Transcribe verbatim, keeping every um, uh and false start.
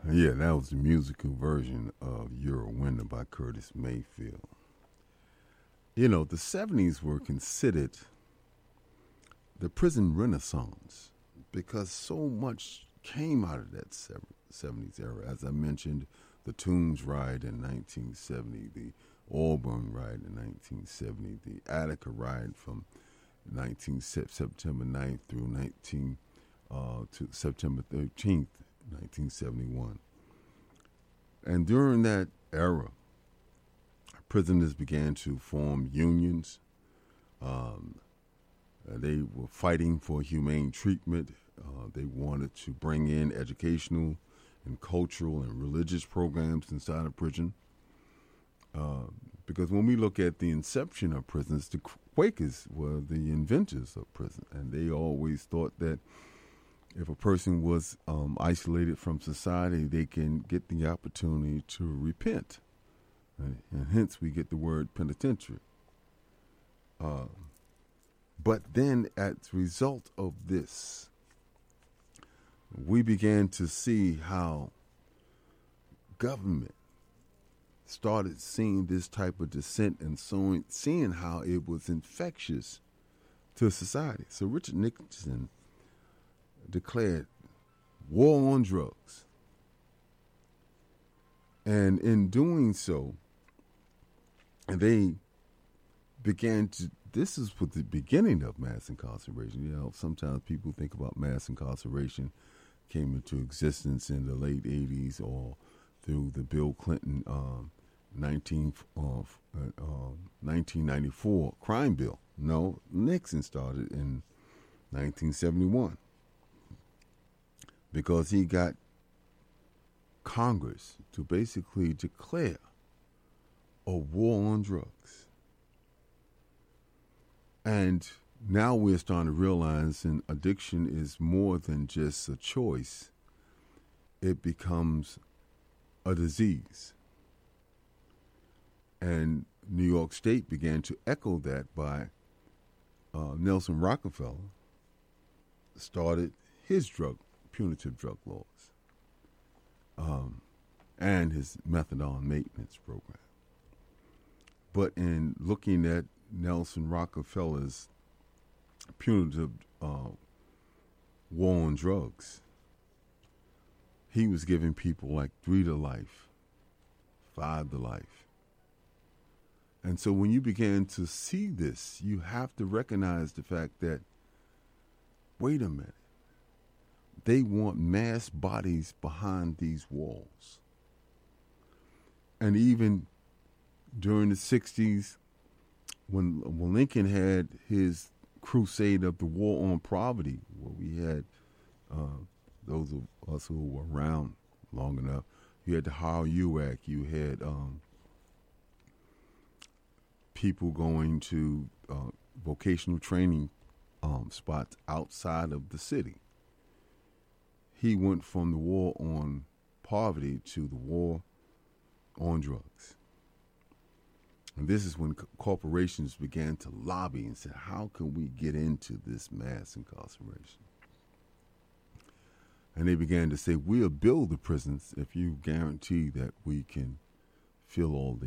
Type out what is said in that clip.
Yeah, that was the musical version of You're a Winner by Curtis Mayfield. You know, the seventies were considered the prison renaissance because so much came out of that seventies era. As I mentioned, the Toombs riot in nineteen seventy, the Auburn riot in nineteen seventy, the Attica riot from nineteen September ninth through nineteen uh, to September thirteenth, nineteen seventy-one. And during that era, prisoners began to form unions. Um, they were fighting for humane treatment. Uh, they wanted to bring in educational and cultural and religious programs inside of prison. Uh, because when we look at the inception of prisons, the Quakers were the inventors of prison, and they always thought that if a person was um, isolated from society, they can get the opportunity to repent. Right? And hence we get the word penitentiary. Uh, but then as a result of this, we began to see how government started seeing this type of dissent and so, seeing how it was infectious to society. So Richard Nixon declared war on drugs. And in doing so, they began to, this is with the beginning of mass incarceration. You know, sometimes people think about mass incarceration came into existence in the late eighties or through the Bill Clinton um, nineteen, uh, uh, nineteen ninety-four crime bill. No, Nixon started in nineteen seventy-one because he got Congress to basically declare a war on drugs. And now we're starting to realize that addiction is more than just a choice. It becomes a disease. And New York State began to echo that by uh, Nelson Rockefeller started his drug, punitive drug laws, um, and his methadone maintenance program. But in looking at Nelson Rockefeller's punitive uh, war on drugs, he was giving people like three to life, five to life. And so when you began to see this, you have to recognize the fact that, wait a minute, they want mass bodies behind these walls. And even during the sixties, when, when Lincoln had his crusade of the war on poverty, where we had uh, those of us who were around long enough, you had the How You Act, you had um, people going to uh, vocational training um, spots outside of the city. He went from the war on poverty to the war on drugs. And this is when co- corporations began to lobby and said, how can we get into this mass incarceration? And they began to say, we'll build the prisons if you guarantee that we can fill all the